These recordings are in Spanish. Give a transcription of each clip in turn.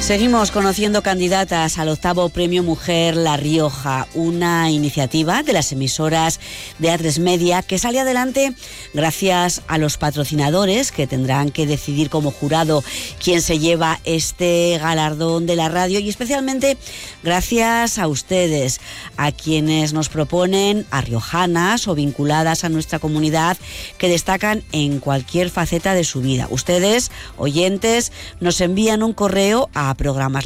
Seguimos conociendo candidatas al 8º Premio Mujer La Rioja, una iniciativa de las emisoras de A3 Media que sale adelante gracias a los patrocinadores que tendrán que decidir como jurado quién se lleva este galardón de la radio, y especialmente gracias a ustedes, a quienes nos proponen a riojanas o vinculadas a nuestra comunidad que destacan en cualquier faceta de su vida. Ustedes, oyentes, nos envían un correo a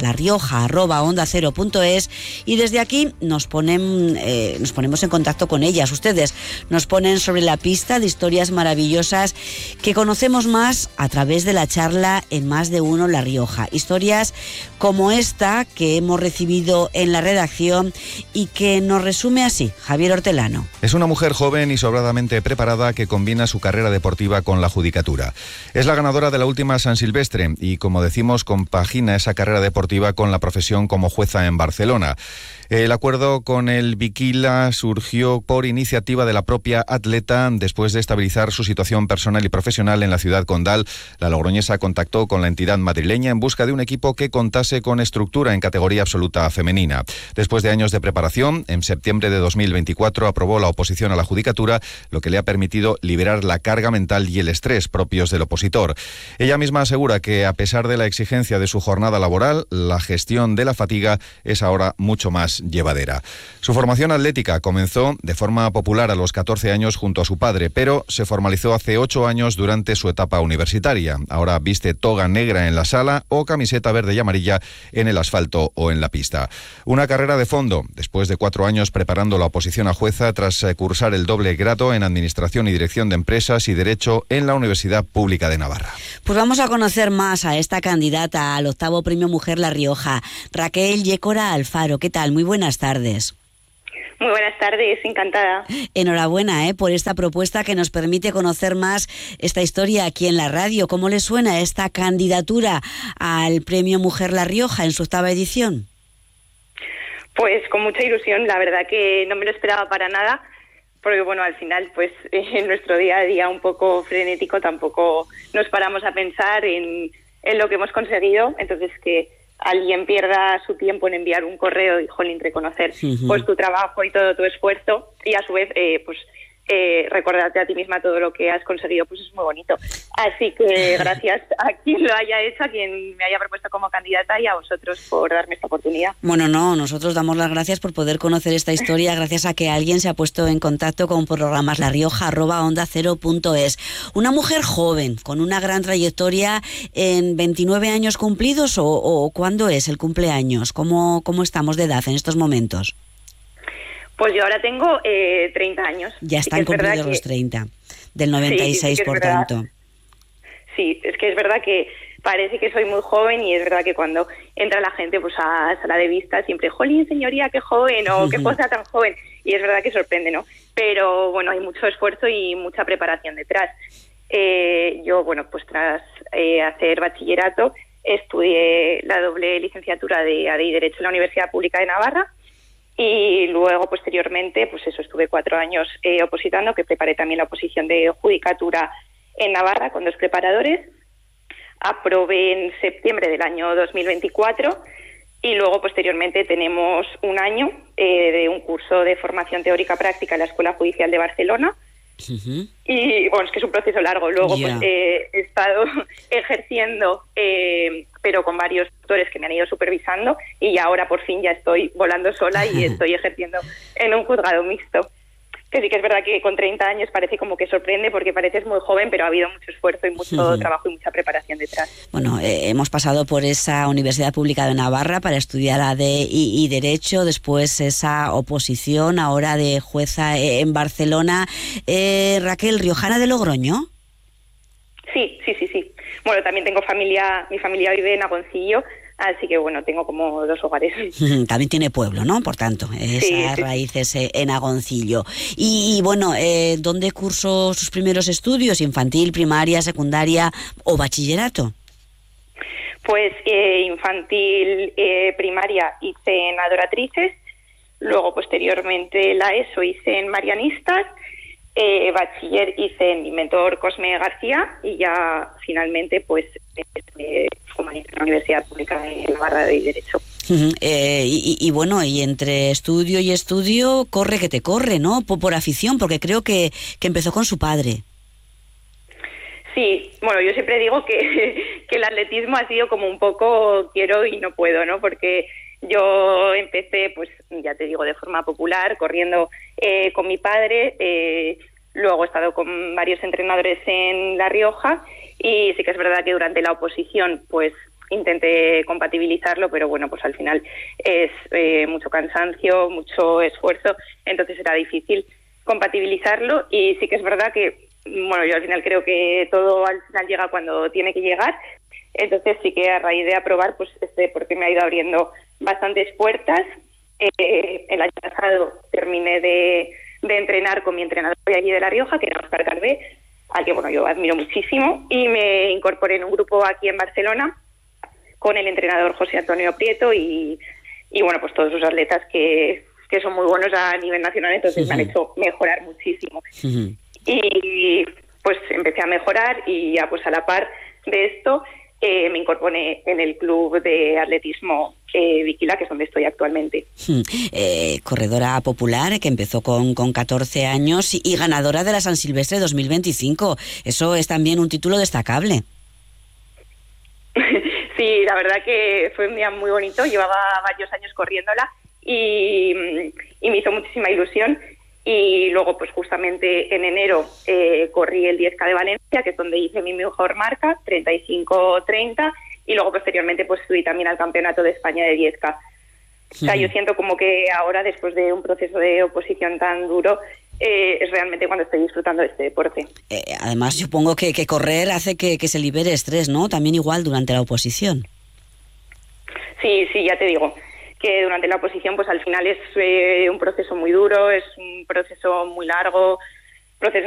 programaslarioja@ondacero.es y desde aquí nos ponemos en contacto con ellas. Ustedes nos ponen sobre la pista de historias maravillosas que conocemos más a través de la charla en Más de Uno La Rioja. Historias como esta que hemos recibido en la redacción y que nos resume así Javier Hortelano. Es una mujer joven y sobradamente preparada que combina su carrera deportiva con la judicatura. Es la ganadora de la última San Silvestre y, como decimos, compagina esa carrera deportiva con la profesión como jueza en Barcelona. El acuerdo con el Viquila surgió por iniciativa de la propia atleta. Después de estabilizar su situación personal y profesional en la ciudad condal, la logroñesa contactó con la entidad madrileña en busca de un equipo que contase con estructura en categoría absoluta femenina. Después de años de preparación, en septiembre de 2024 aprobó la oposición a la judicatura, lo que le ha permitido liberar la carga mental y el estrés propios del opositor. Ella misma asegura que, a pesar de la exigencia de su jornada laboral, la gestión de la fatiga es ahora mucho más llevadera. Su formación atlética comenzó de forma popular a los 14 años junto a su padre, pero se formalizó hace 8 años durante su etapa universitaria. Ahora viste toga negra en la sala o camiseta verde y amarilla en el asfalto o en la pista. Una carrera de fondo, después de 4 años preparando la oposición a jueza tras cursar el doble grado en Administración y Dirección de Empresas y Derecho en la Universidad Pública de Navarra. Pues vamos a conocer más a esta candidata al 8º Premio Mujer La Rioja, Raquel Yécora Alfaro. ¿Qué tal? Muy buenas tardes. Muy buenas tardes, encantada. Enhorabuena por esta propuesta que nos permite conocer más esta historia aquí en la radio. ¿Cómo le suena esta candidatura al Premio Mujer La Rioja en su 8ª edición? Pues con mucha ilusión, la verdad que no me lo esperaba para nada, porque bueno, al final pues en nuestro día a día un poco frenético tampoco nos paramos a pensar en lo que hemos conseguido, entonces que alguien pierda su tiempo en enviar un correo y, jolín, reconocer pues tu trabajo y todo tu esfuerzo y a su vez recordarte a ti misma todo lo que has conseguido, pues es muy bonito. Así que gracias a quien lo haya hecho, a quien me haya propuesto como candidata y a vosotros por darme esta oportunidad. Bueno, nosotros damos las gracias por poder conocer esta historia gracias a que alguien se ha puesto en contacto con programaslarioja@ondacero.es. Una mujer joven, con una gran trayectoria, en 29 años cumplidos o ¿cuándo es el cumpleaños? ¿Cómo estamos de edad en estos momentos? Pues yo ahora tengo 30 años. Ya están cumplidos los 30, del 96, sí, por tanto. Sí, es que es verdad que parece que soy muy joven y es verdad que cuando entra la gente pues a sala de vista siempre, jolín, señoría, qué joven, o qué cosa tan joven. Y es verdad que sorprende, ¿no? Pero bueno, hay mucho esfuerzo y mucha preparación detrás. Yo, bueno, pues tras hacer bachillerato, estudié la doble licenciatura de AD y Derecho en la Universidad Pública de Navarra. Y luego, posteriormente, pues eso, estuve 4 años opositando, que preparé también la oposición de judicatura en Navarra con 2 preparadores. Aprobé en septiembre del año 2024 y luego, posteriormente, tenemos un año de un curso de formación teórica práctica en la Escuela Judicial de Barcelona. Y bueno, es que es un proceso largo. Luego pues he estado ejerciendo, pero con varios tutores que me han ido supervisando, y ahora por fin ya estoy volando sola y estoy ejerciendo en un juzgado mixto. Que sí que es verdad que con 30 años parece como que sorprende porque pareces muy joven, pero ha habido mucho esfuerzo y mucho trabajo y mucha preparación detrás. Bueno, hemos pasado por esa Universidad Pública de Navarra para estudiar AD y Derecho, después esa oposición ahora de jueza en Barcelona. Raquel, ¿riojana de Logroño? Sí. Bueno, también tengo familia, mi familia vive en Agoncillo, así que bueno, tengo como 2 hogares. También tiene pueblo, ¿no? Por tanto, esas raíces en Agoncillo. Y bueno, ¿dónde cursó sus primeros estudios? ¿Infantil, primaria, secundaria o bachillerato? Pues infantil, primaria hice en Adoratrices, luego posteriormente la ESO hice en Marianistas, bachiller hice en Inventor Cosme García y ya finalmente pues humanidades una universidad pública en Navarra de Derecho. Y bueno, y entre estudio y estudio, corre que te corre, ¿no? Por afición, porque creo que empezó con su padre. Sí, bueno, yo siempre digo que el atletismo ha sido como un poco quiero y no puedo, ¿no? Porque yo empecé, pues ya te digo, de forma popular, corriendo con mi padre, luego he estado con varios entrenadores en La Rioja y sí que es verdad que durante la oposición, pues intenté compatibilizarlo, pero bueno, pues al final es mucho cansancio, mucho esfuerzo, entonces era difícil compatibilizarlo y sí que es verdad que, bueno, yo al final creo que todo al final llega cuando tiene que llegar, entonces sí que a raíz de aprobar, pues este deporte me ha ido abriendo bastantes puertas. El año pasado terminé de entrenar con mi entrenador de allí de La Rioja, que era Óscar Calvé, al que bueno yo admiro muchísimo, y me incorporé en un grupo aquí en Barcelona con el entrenador José Antonio Prieto y bueno, pues todos los atletas que son muy buenos a nivel nacional, entonces me han hecho mejorar muchísimo. Y pues empecé a mejorar y ya pues a la par de esto me incorporé en el club de atletismo Viquila, que es donde estoy actualmente. Corredora popular que empezó con 14 años y ganadora de la San Silvestre 2025. Eso es también un título destacable. Sí, la verdad que fue un día muy bonito, llevaba varios años corriéndola y me hizo muchísima ilusión. Y luego, pues justamente en enero corrí el 10K de Valencia, que es donde hice mi mejor marca, 35:30, y luego posteriormente pues subí también al Campeonato de España de 10K. O sea, yo siento como que ahora, después de un proceso de oposición tan duro, es realmente cuando estoy disfrutando de este deporte. Además, supongo que correr hace que se libere estrés, ¿no? También igual durante la oposición. Sí, ya te digo que durante la oposición pues al final es un proceso muy duro, es un proceso muy largo, proceso